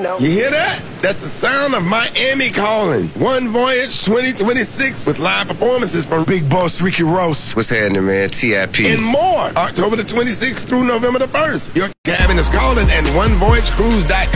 know. You hear that? That's the sound of Miami calling. One Voyage 2026 with live performances from Big Boss Ricky Ross. What's happening, man? TIP. and more. October the 26th through November the 1st. Your cabin is calling and OneVoyageCruise.com.